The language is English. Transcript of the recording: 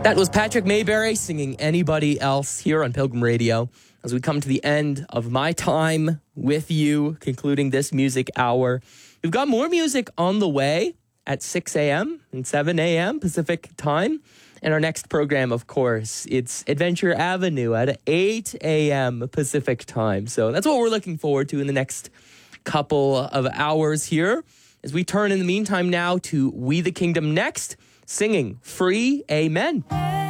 That was Patrick Mayberry singing Anybody Else here on Pilgrim Radio. As we come to the end of my time with you, concluding this music hour, we've got more music on the way at 6 a.m. and 7 a.m. Pacific time. And our next program, of course, it's Adventure Avenue at 8 a.m. Pacific time. So that's what we're looking forward to in the next couple of hours here. As we turn in the meantime now to We the Kingdom next, singing Free Amen.